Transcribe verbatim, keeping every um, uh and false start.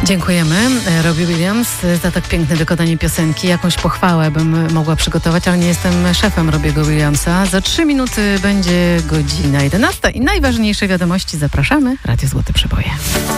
Dziękujemy Robbie Williams za tak piękne wykonanie piosenki. Jakąś pochwałę bym mogła przygotować, ale nie jestem szefem Robbiego Williamsa. Za trzy minuty będzie godzina jedenasta i najważniejsze wiadomości zapraszamy. Radio Złote Przeboje.